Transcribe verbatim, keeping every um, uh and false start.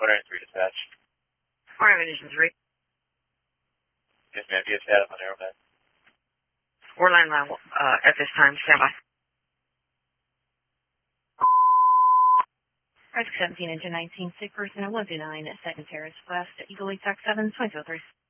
one oh three dispatch. Fire Division three. Yes, ma'am. Be a status on Arrowhead. We're line line uh, at this time. Stand by. Project seventeen, engine nineteen, sick person at one two nine at second Terrace West, Eagle eight seven, twenty oh three.